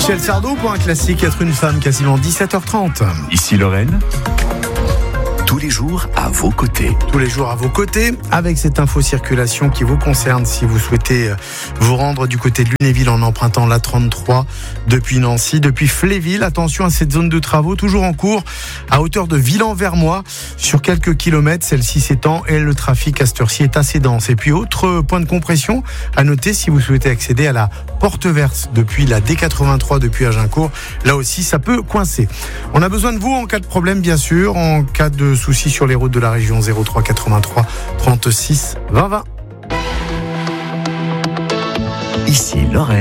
Michel Sardou pour un classique, être une femme, quasiment 17h30. Ici Lorraine, tous les jours à vos côtés. Tous les jours à vos côtés, avec cette info circulation qui vous concerne si vous souhaitez vous rendre du côté de Lunéville en empruntant la 33 depuis Nancy, depuis Fléville. Attention à cette zone de travaux toujours en cours à hauteur de Villan-Vermois. Sur quelques kilomètres, celle-ci s'étend et le trafic à cette heure-ci est assez dense. Et puis autre point de compression à noter si vous souhaitez accéder à la Porte Verte depuis la D83 depuis Agincourt. Là aussi, ça peut coincer. On a besoin de vous en cas de problème, bien sûr, en cas de soucis sur les routes de la région. 03 83 36 20 20. Ici Lorraine.